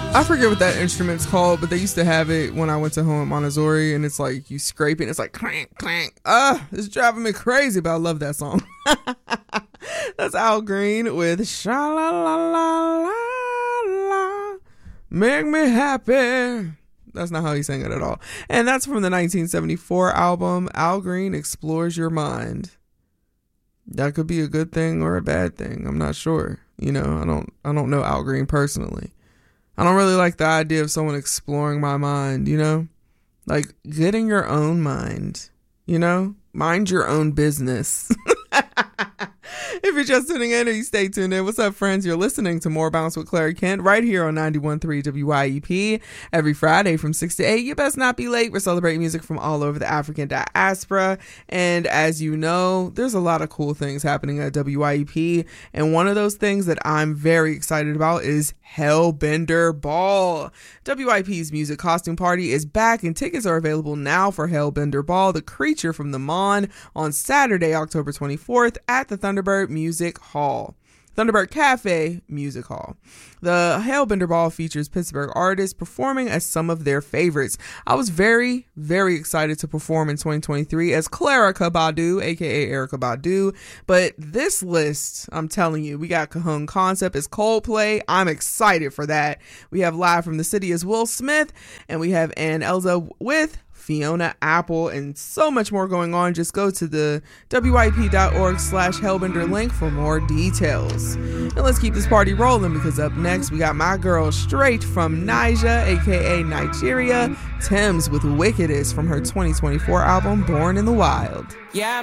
I forget what that instrument's called, but they used to have it when I went to home at Montessori, and it's like you scrape it and it's like clank clank. It's driving me crazy, but I love that song. That's Al Green with Sha La La La La La, make me happy. That's not how he sang it at all. And that's from the 1974 album Al Green Explores Your Mind. That could be a good thing or a bad thing. I'm not sure. You know, I don't know Al Green personally. I don't really like the idea of someone exploring my mind, you know? Like, get in your own mind, you know? Mind your own business. If you're just tuning in or you stay tuned in, what's up, friends? You're listening to More Bounce with Clary Kent right here on 91.3 WYEP. Every Friday from 6 to 8. You best not be late. We're celebrating music from all over the African diaspora. And as you know, there's a lot of cool things happening at WYEP. And one of those things that I'm very excited about is Hellbender Ball. WYP's music costume party is back, and tickets are available now for Hellbender Ball, the creature from the Mon, on Saturday, October 24th at the Thunderbird Music Hall. Thunderbird Cafe Music Hall. The Hellbender Ball features Pittsburgh artists performing as some of their favorites. I was very, very excited to perform in 2023 as Clerica Badu, aka Erykah Badu. But this list, I'm telling you, we got Cajon Concept as Coldplay. I'm excited for that. We have Live from the City as Will Smith, and we have Ann Elza with Fiona Apple, and so much more going on. Just go to the wyp.org/Hellbender link for more details. And let's keep this party rolling, because up next we got my girl straight from Niger, aka Nigeria, Tems with Wickedest from her 2024 album Born in the Wild. Yeah.